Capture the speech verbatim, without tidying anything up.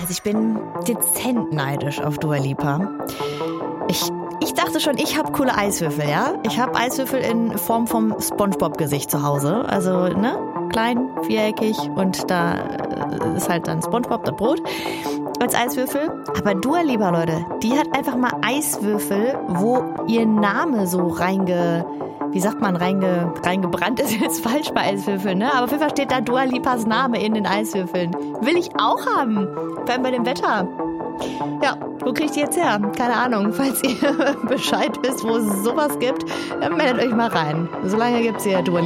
Also ich bin dezent neidisch auf Dua Lipa. Ich, ich dachte schon, ich habe coole Eiswürfel, ja? Ich habe Eiswürfel in Form vom SpongeBob-Gesicht zu Hause. Also, ne? Klein, viereckig und da ist halt dann SpongeBob, das Brot als Eiswürfel. Aber Dua Lipa, Leute, die hat einfach mal Eiswürfel, wo ihr Name so reinge... Wie sagt man, reinge, reingebrannt ist jetzt falsch bei Eiswürfeln, ne? Aber auf jeden Fall steht da Dua Lipas Name in den Eiswürfeln. Will ich auch haben. Vor allem bei dem Wetter. Ja, wo kriegt ihr jetzt her? Keine Ahnung. Falls ihr Bescheid wisst, wo es sowas gibt, dann meldet euch mal rein. Solange gibt's hier Dua Lipa.